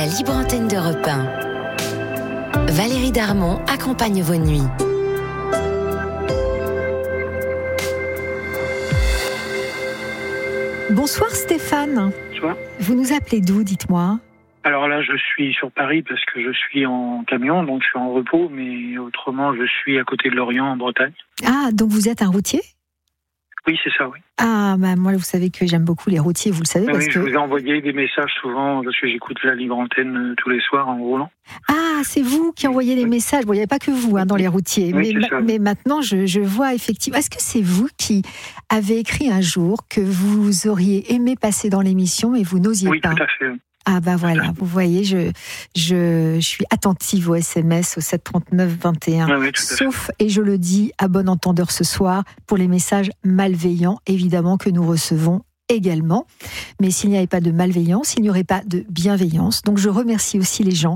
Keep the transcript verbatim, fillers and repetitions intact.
La libre antenne d'Europe un. Valérie Darmon accompagne vos nuits. Bonsoir Stéphane. Bonsoir. Vous nous appelez d'où, dites-moi ? Alors là, je suis sur Paris parce que je suis en camion, donc je suis en repos, mais autrement, je suis à côté de Lorient, en Bretagne. Ah, donc vous êtes un routier ? Oui, c'est ça, oui. Ah, bah moi, vous savez que j'aime beaucoup les routiers, vous le savez. Ah parce oui, que... je vous ai envoyé des messages souvent, parce que j'écoute la libre antenne euh, tous les soirs en roulant. Ah, c'est vous qui envoyez les messages. Bon, il n'y avait pas que vous hein, dans les routiers. Oui, mais, c'est ça. mais maintenant, je, je vois effectivement... Est-ce que c'est vous qui avez écrit un jour que vous auriez aimé passer dans l'émission, mais vous n'osiez Oui, pas ? tout à fait. Ah bah voilà, vous voyez, je, je, je suis attentive aux S M S au sept trente-neuf vingt et un. Ah oui, tout à fait. Sauf, et je le dis à bon entendeur ce soir, pour les messages malveillants, évidemment, que nous recevons également. Mais s'il n'y avait pas de malveillance, il n'y aurait pas de bienveillance. Donc je remercie aussi les gens